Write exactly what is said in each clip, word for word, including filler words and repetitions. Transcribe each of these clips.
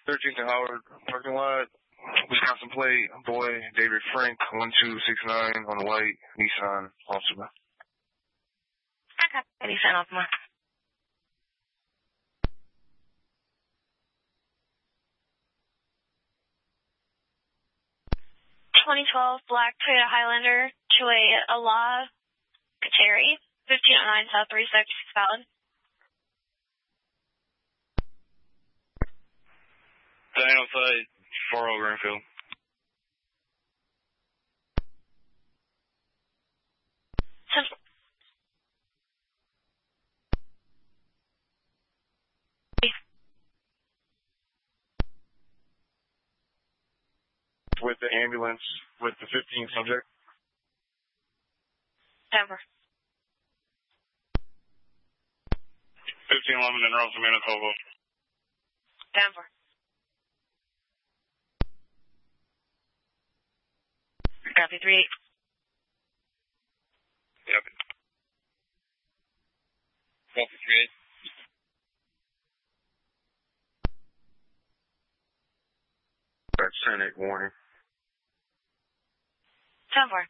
thirteenth and Howard parking lot. Wisconsin plate, boy, David Frank, one two six nine on white, Nissan Altima. Okay, Nissan Altima. twenty twelve black Toyota Highlander to a Allah Kateri, fifteen oh nine South thirty-six, valid. Daniel side, four oh Greenfield. With the ambulance, with the fifteen subject. Denver. fifteen eleven in Rosa, Manitoba. Denver. Copy, three eight. Yep. Copy, three eight. That's ten eight warning. Denver.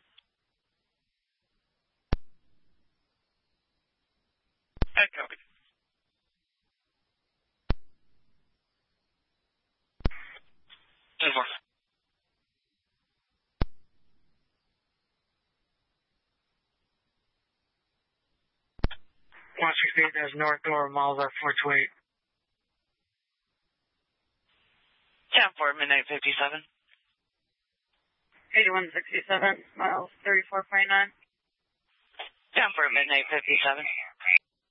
Hey, copy. Denver. one sixty-eight, that's north door, miles are four two eight. ten four, midnight fifty-seven. eighty-one sixty-seven, miles thirty-four point nine. ten four, midnight fifty-seven.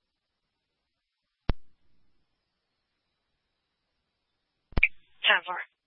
ten four.